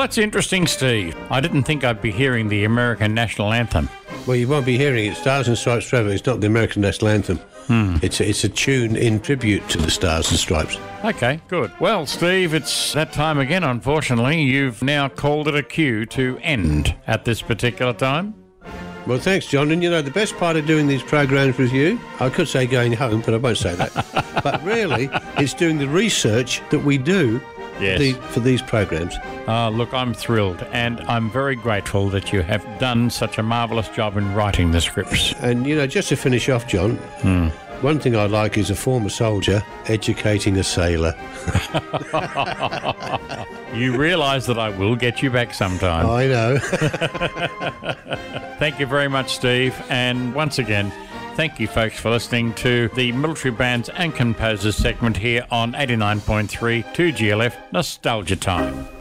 that's interesting, Steve. I didn't think I'd be hearing the American national anthem. Well, you won't be hearing it. Stars and Stripes Forever. It's not the American national anthem. It's a tune in tribute to the Stars and Stripes. Okay, good. Well, Steve, it's that time again, unfortunately. You've now called it a cue to end at this particular time. Well, thanks, John. And, you know, the best part of doing these programmes with you, I could say going home, but I won't say that. But really, it's doing the research that we do for these programmes. Look, I'm thrilled, and I'm very grateful that you have done such a marvellous job in writing the scripts. And, you know, just to finish off, John, one thing I like is a former soldier educating a sailor. You realise that I will get you back sometime. I know. Thank you very much, Steve. And once again, thank you, folks, for listening to the Military Bands and Composers segment here on 89.3 2GLF Nostalgia Time.